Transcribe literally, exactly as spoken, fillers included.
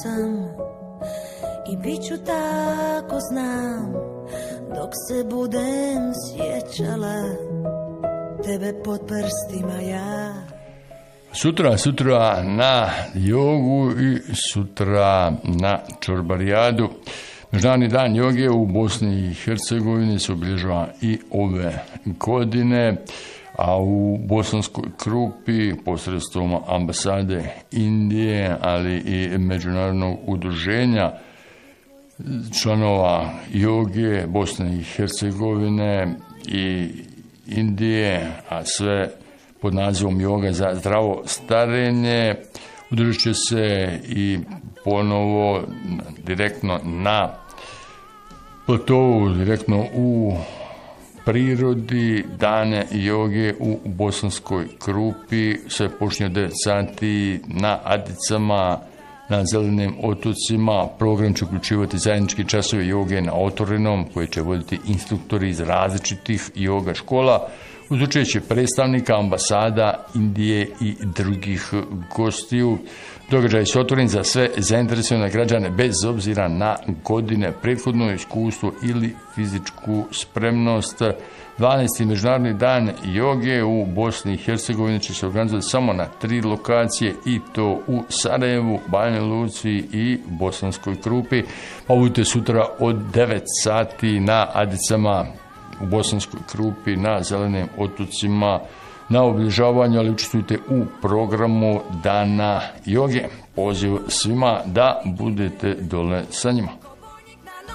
sam i bit ću tako znam dok se budem sjećala tebe pod prstima ja. Sutra, sutra na jogu i sutra na čorbarijadu. Međunarodni dan joge u Bosni i Hercegovini se obilježava i ove godine, a u Bosanskoj Krupi posredstvom ambasade Indije, ali i međunarodnog udruženja članova joge Bosne i Hercegovine i Indije, a sve pod nazivom Joga za zdravo starenje, udružit će se i ponovo direktno na platovu, direktno u prirodi, dane joge u Bosanskoj Krupi. Sve počinje od devet sati na Adicama, na Zelenim otocima. Program će uključivati zajednički časove joge na otvorenom, koje će voditi instruktori iz različitih joga škola, uz učešće predstavnika ambasada Indije i drugih gostiju. Događaj su otvoren za sve zainteresovane građane bez obzira na godine, prethodno iskustvo ili fizičku spremnost. dvanaesti. Međunarodni dan joge u Bosni i Hercegovini će se organizovati samo na tri lokacije, i to u Sarajevu, Banja Luci i Bosanskoj Krupi. Pa budite sutra od devet sati na Adicama u Bosanskoj Krupi, na Zelenim otocima, na obilježavanju, ali učestvujte u programu Dana joge. Poziv svima da budete dole sa njima.